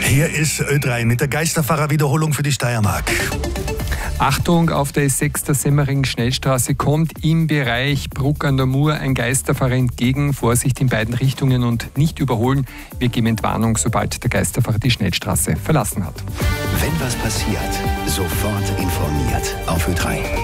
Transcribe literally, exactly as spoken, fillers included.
Hier ist Ö drei mit der Geisterfahrer-Wiederholung für die Steiermark. Achtung, auf der S sechs der Semmering-Schnellstraße kommt im Bereich Bruck an der Mur ein Geisterfahrer entgegen. Vorsicht in beiden Richtungen und nicht überholen. Wir geben Entwarnung, sobald der Geisterfahrer die Schnellstraße verlassen hat. Wenn was passiert, sofort informiert auf Ö drei.